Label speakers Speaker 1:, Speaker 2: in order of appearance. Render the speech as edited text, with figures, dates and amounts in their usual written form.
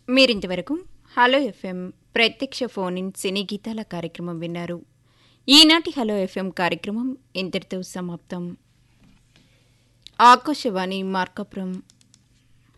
Speaker 1: మీరింతవరకు hello FM ప్రత్యక్ష phone in సినీ గీతాల కార్యక్రమం విన్నారు. ఈనాటి హలో ఎఫ్ఎం కార్యక్రమం ఇంతటితో సమాప్తం. ఆకాశవాణి మార్కాపురం